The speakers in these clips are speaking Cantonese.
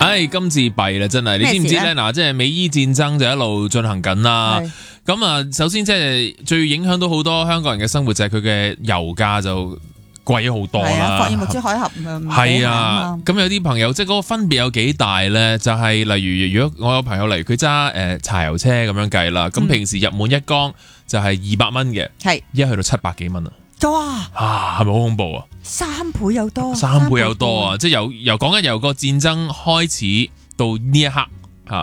今次弊啦，真係你知唔知咧？嗱，即係美伊戰爭就一路進行緊啦。咁啊，首先即係最影響到好多香港人嘅生活就係佢嘅油價就貴咗好多啦。 霍爾木茲海峽係啊，咁有啲朋友即係嗰個分別有幾大咧？就係例如，如果我有朋友嚟，佢揸柴油車咁樣計啦，咁平時入滿一缸就係200蚊嘅， 係依家去到700幾蚊啊！ 哇！ 係咪好恐怖啊 ？3倍有多 ，3倍有多啊！即係由講緊由個戰爭開始到呢一刻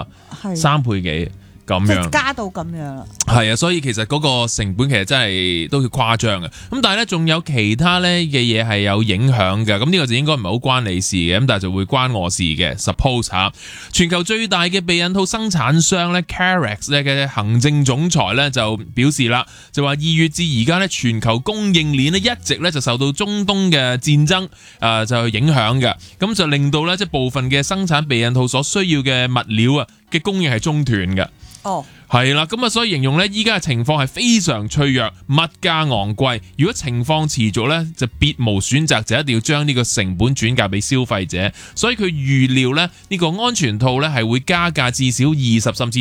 3倍幾咁樣， 加到咁樣啦。 係啊，所以其實嗰個成本其實真係都要誇張嘅。咁但係咧，仲有其他咧嘅嘢係有影響嘅。咁呢個就應該唔係好關你事嘅，咁但係就會關我事嘅。Suppose 全球最大嘅避孕套生產商咧 Carex 咧嘅行政總裁咧就表示啦，就話2月至而家咧全球供應鏈咧一直咧就受到中東嘅戰爭就影響嘅，咁就令到咧即係部分嘅生產避孕套所需要嘅物料嘅供應係中斷嘅。係啦，咁所以形容咧，依家嘅情況係非常脆弱，物價昂貴。如果情況持續咧，就別無選擇，就一定要將呢個成本轉嫁俾消費者。所以佢預料咧，呢個安全套咧係會加價至少20%甚至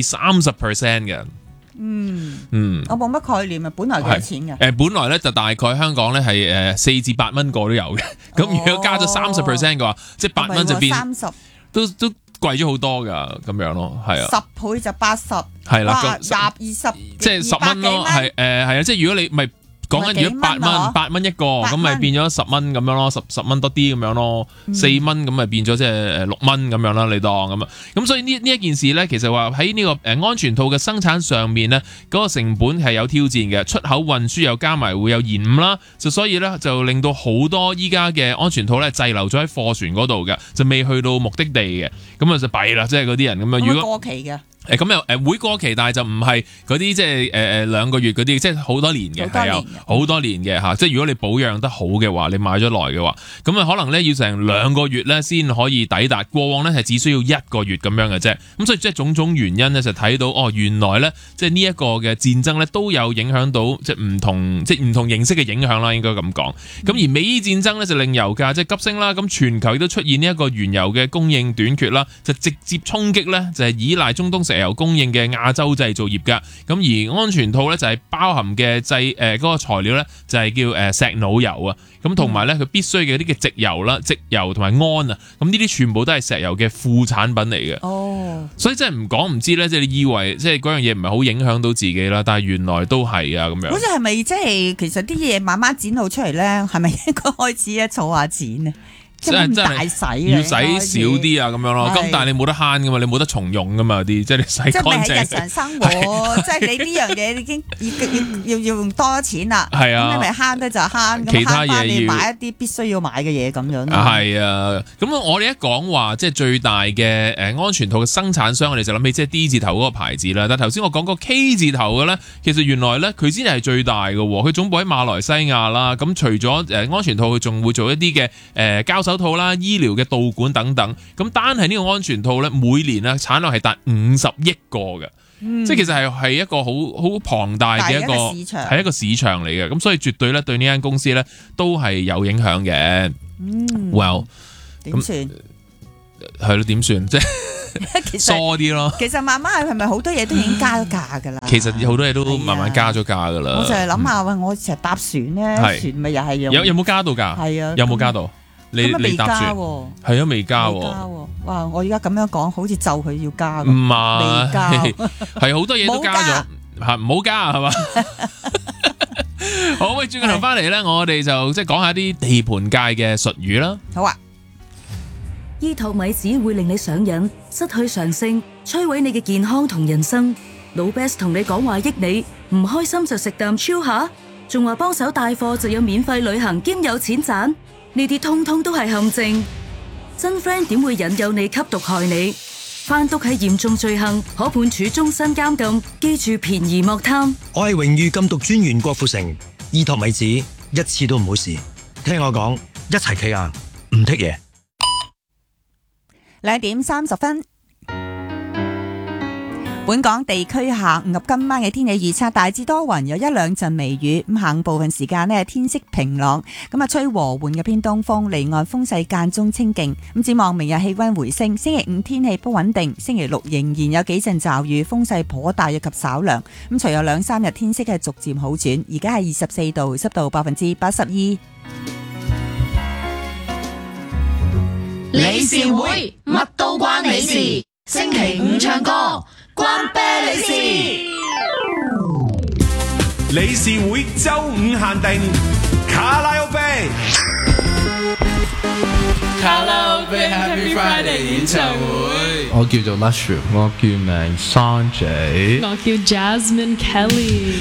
30% 嘅。 我冇乜概念啊，本來幾多錢嘅？ 本來咧就大概香港咧係4至8蚊個都有嘅。咁如果加咗30% 嘅話，即係8蚊就變 30， 都貴咗好多噶，咁樣咯，係啊 ，10倍就80， 係啦 ，20、20， 即係10蚊咯，係啊，即係如果你咪講緊如果8蚊一個，咁咪變咗10蚊咁樣咯，十蚊多啲咁樣咯，4蚊咁咪變咗即係6蚊咁樣啦，你當咁啊，咁所以呢一件事咧，其實話喺呢個安全套嘅生產上面咧，嗰個成本係有挑戰嘅，出口運輸又加埋會有延誤啦，就所以咧就令到好多依家嘅安全套咧滯留咗喺貨船嗰度嘅，就未去到目的地嘅，咁啊就弊啦，即係嗰啲人咁啊，如果過期嘅。 咁又會過期，但係就唔係嗰啲即係2個月嗰啲，即係好多年嘅，係有好多年嘅嚇。即係如果你保養得好嘅話，你買咗耐嘅話，咁啊可能咧要成2個月咧先可以抵達。過往咧係只需要1個月咁樣嘅啫。咁所以即係種種原因咧就睇到原來咧即係呢一個嘅戰爭咧都有影響到即係唔同形式嘅影響啦，應該咁講。咁而美伊戰爭咧就令油價即係急升啦。咁全球亦都出現呢一個原油嘅供應短缺啦，就直接衝擊咧就係依賴中東石油供應嘅亞洲製造業噶，咁而安全套咧就係包含嘅嗰個材料咧就係叫石腦油啊，咁同埋咧佢必須嘅啲嘅植油啦、植油同埋胺啊，咁呢啲全部都係石油嘅副產品嚟嘅。所以真係唔講唔知咧，即係你以為即係嗰樣嘢唔係好影響到自己啦，但係原來都係啊咁樣。 好似係咪即係其實啲嘢慢慢展露出嚟咧，係咪應該開始儲下錢呢？真係大使要使少啲啊咁樣咯，咁但係你冇得慳噶嘛，你冇得重用噶嘛啲，即係你洗乾淨。即係喺日常生活，即係你呢樣嘢已經要用多錢啦。係啊，咁你咪慳得就慳，咁慳翻你買一啲必須要買嘅嘢咁樣。 係啊，咁我哋一講話即係最大嘅安全套嘅生產商，我哋就諗起即係 D 字頭嗰個牌子啦。但係頭先我講個 K 字頭嘅咧，其實原來咧佢先係最大嘅，佢總部喺馬來西亞啦。咁除咗安全套，佢仲會做一啲嘅膠手套啦、醫療嘅導管等等，咁單係呢個安全套咧，每年咧產量係達50億個嘅，即係其實係一個好龐大嘅一個市場嚟嘅，咁所以絕對咧對呢間公司咧都係有影響嘅。Well， 點算？ 係咯，點算？即係疏啲咯。 其實慢慢係咪好多嘢都已經加咗價㗎啦？ 其實好多嘢都慢慢加咗價㗎啦。 我就係諗下，我成日搭船咧，船咪又係有冇加到價？係啊，有冇加到？你搭船係啊，未加喎。 哇！我而家咁樣講，好似就佢要加。 唔係， 未加， 係好多嘢都加咗，嚇唔好加係嘛？好，喂，轉個頭翻嚟咧，我哋就即係講下啲地盤界嘅術語啦。 好啊。 依托米子會令你上癮、失去常性、摧毀你嘅健康同人生。老 Best 同你講話益你，唔開心就食啖超下，仲話幫手帶貨就有免費旅行兼有錢賺。呢啲通通都係陷阱，真 friend 點會引誘你吸毒害你？販毒係嚴重罪行，可判處終身監禁。記住便宜莫貪。 我係榮譽禁毒專員郭富城，依托米子一次都唔好試，聽我講，一齊企硬，唔剔嘢。 2點30分。 本港地區下午及今晚嘅天氣預測大致多雲，有一兩陣微雨。咁下午部分時間呢，天色晴朗，咁吹和緩嘅偏東風，離岸風勢間中清勁。咁展望明日氣溫回升，星期五天氣不穩定，星期六仍然有幾陣驟雨，風勢頗大，以及稍涼。咁隨後兩三日天色係逐漸好轉。而家係24度，濕度82%。 理事會乜都關你事，星期五唱歌關啤你事。 理事會周五限定卡拉 OK， 卡拉 OK Happy Friday 演唱會。 我叫做 Mushroom， 我叫名 Sanjay， 我叫 Jasmine Kelly。